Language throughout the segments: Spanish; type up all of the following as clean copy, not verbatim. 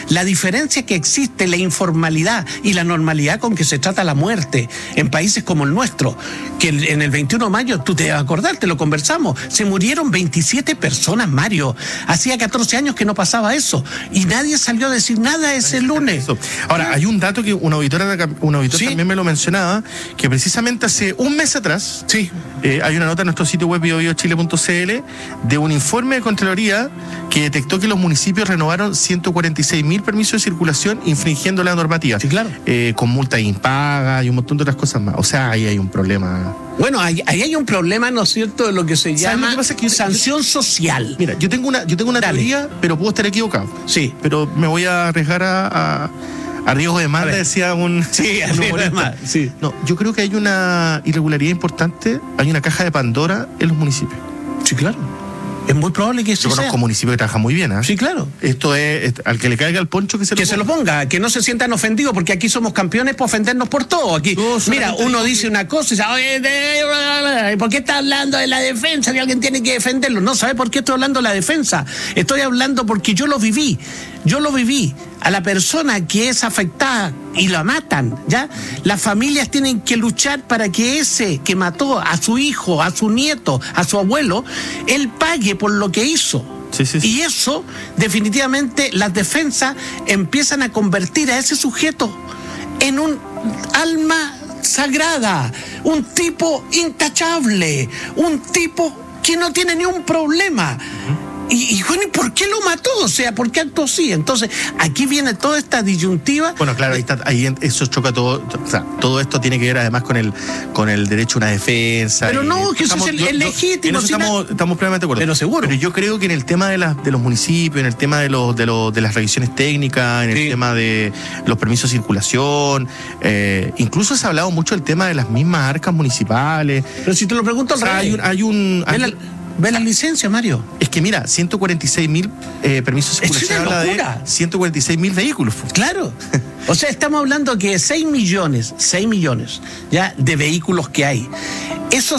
La diferencia que existe, la informalidad y la normalidad con que se trata la muerte en países como el nuestro, que en el 21 de mayo, tú te vas a acordar, te lo conversamos, se murieron 27 personas, Mario. Hacía 14 años que no pasaba eso y nadie salió a decir nada ese lunes. Ahora, hay un dato que un auditor también me lo mencionaba, que precisamente hace un mes atrás, hay una nota en nuestro sitio web biobiochile.cl de un informe de Contraloría que detectó que los municipios renovaron 146.000 permisos de circulación infringiendo la normativa. Sí, claro. Con multas impagas y un montón de otras cosas más. O sea, ahí hay un problema. Bueno, ahí hay un problema, ¿no es cierto?, de lo que se llama sanción social. Mira, yo tengo una teoría, pero puedo estar equivocado. Sí. Pero me voy a arriesgar a riesgo de demanda, decía un... Sí, a riesgo de demanda. Sí. No, yo creo que hay una irregularidad importante, hay una caja de Pandora en los municipios. Sí, claro. Es muy probable que eso sea. Yo conozco municipios que trabajan muy bien, ¿eh? Sí, claro. Esto es, al que le caiga el poncho, que se lo ponga, que no se sientan ofendidos, porque aquí somos campeones por ofendernos por todo. Aquí, mira, uno dice una cosa y dice, oye, ¿por qué está hablando de la defensa? Que alguien tiene que defenderlo. No, ¿sabe por qué estoy hablando de la defensa? Estoy hablando porque yo lo viví. A la persona que es afectada y la matan, ¿ya? Las familias tienen que luchar para que ese que mató a su hijo, a su nieto, a su abuelo, él pague por lo que hizo. Sí. Y eso, definitivamente, las defensas empiezan a convertir a ese sujeto en un alma sagrada, un tipo intachable, un tipo que no tiene ni un problema. Y bueno, ¿y por qué lo mató? O sea, ¿por qué actuó así? Entonces, aquí viene toda esta disyuntiva. Bueno, claro, ahí eso choca todo. O sea, todo esto tiene que ver además con el derecho a una defensa. Pero no, que eso es legítimo. En eso estamos plenamente de acuerdo. Pero seguro. Pero yo creo que en el tema de los municipios, en el tema de las revisiones técnicas, en el tema de los permisos de circulación, incluso se ha hablado mucho del tema de las mismas arcas municipales. Pero si te lo pregunto al revés. Ve las licencias, Mario. Es que mira, 146.000 permisos de circulación habla de 146.000 vehículos. Claro. O sea, estamos hablando que 6 millones ya de vehículos que hay. Esos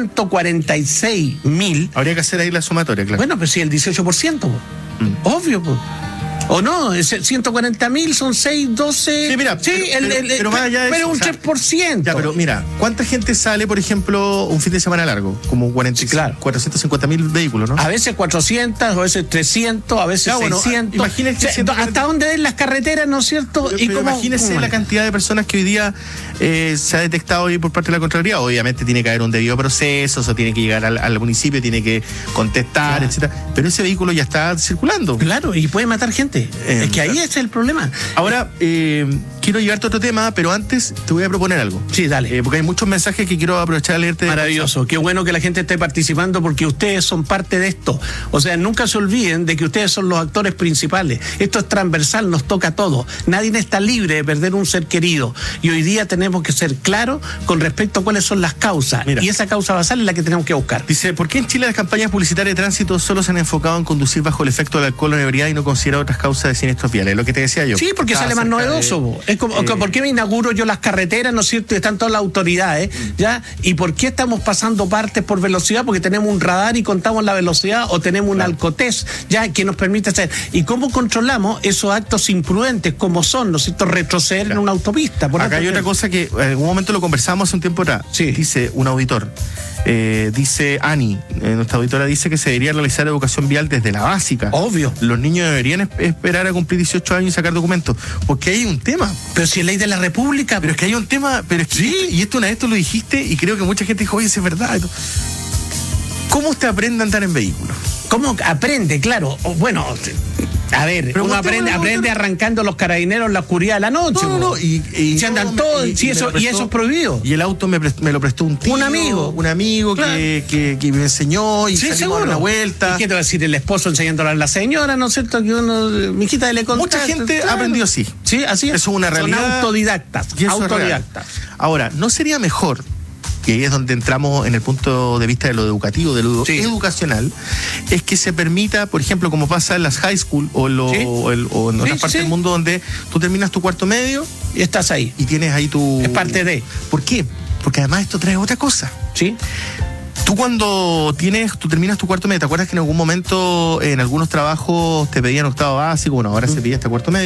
146.000... Habría que hacer ahí la sumatoria, claro. Bueno, pues sí, el 18%, obvio, pues. ¿O no? 140.000 son 6, 12... Sí, mira, pero un 3%. Ya, pero mira, ¿cuánta gente sale, por ejemplo, un fin de semana largo? Como 450.000 vehículos, ¿no? A veces 400, a veces 300, a veces 600. Imagínese hasta dónde den las carreteras, ¿no es cierto? Pero imagínese la cantidad de personas que hoy día se ha detectado ahí por parte de la Contraloría. Obviamente tiene que haber un debido proceso, o tiene que llegar al municipio, tiene que contestar, etcétera. Pero ese vehículo ya está circulando. Claro, y puede matar gente. Es que ahí es el problema. Ahora, quiero llevarte a otro tema, pero antes te voy a proponer algo. Sí, dale. Porque hay muchos mensajes que quiero aprovechar a leerte. Maravilloso. Qué bueno que la gente esté participando porque ustedes son parte de esto. O sea, nunca se olviden de que ustedes son los actores principales. Esto es transversal, nos toca a todos. Nadie está libre de perder un ser querido. Y hoy día tenemos que ser claros con respecto a cuáles son las causas. Mira, y esa causa basal es la que tenemos que buscar. Dice, ¿por qué en Chile las campañas publicitarias de tránsito solo se han enfocado en conducir bajo el efecto del alcohol o ebriedad y no considerar otras causas de siniestros viales? Lo que te decía yo. Sí, porque sale más novedoso. Es como, ¿por qué me inauguro yo las carreteras, no es cierto? Y están todas las autoridades, ¿ya? ¿Y por qué estamos pasando partes por velocidad? Porque tenemos un radar y contamos la velocidad, o tenemos un alcotest, ¿ya? Que nos permite hacer. ¿Y cómo controlamos esos actos imprudentes como son, ¿no es cierto? Retroceder en una autopista. Acá hay otra cosa que en algún momento lo conversamos hace un tiempo atrás. Sí. Dice un auditor. Dice Ani, nuestra auditora, dice que se debería realizar educación vial desde la básica. Obvio. Los niños deberían esperar a cumplir 18 años y sacar documentos. Porque hay un tema. Pero si es ley de la República. Pero es que hay un tema. Pero es que sí. Y esto una vez tú lo dijiste y creo que mucha gente dijo, oye, eso es verdad. ¿Cómo usted aprende a andar en vehículo? ¿Cómo aprende? Claro. Bueno, a ver, pero uno aprende arrancando los carabineros en la oscuridad de la noche. Y se andan todos, y eso es prohibido. Y el auto me lo prestó un tío. Un amigo claro. que me enseñó y salimos a una vuelta. ¿Y qué te va a decir el esposo enseñándole a la señora, no es cierto? Que uno, mi hijita le contó. Mucha gente aprendió así. Sí, así es. Eso es una realidad. Son autodidactas. Ahora, ¿no sería mejor? Que ahí es donde entramos en el punto de vista de lo educativo, de lo educacional, es que se permita, por ejemplo, como pasa en las high school o en otras partes del mundo, donde tú terminas tu cuarto medio y estás ahí. Y tienes ahí tu... Es parte de... ¿Por qué? Porque además esto trae otra cosa. Sí. Tú cuando terminas tu cuarto medio, ¿te acuerdas que en algún momento en algunos trabajos te pedían octavo básico? Bueno, ahora se pide hasta cuarto medio.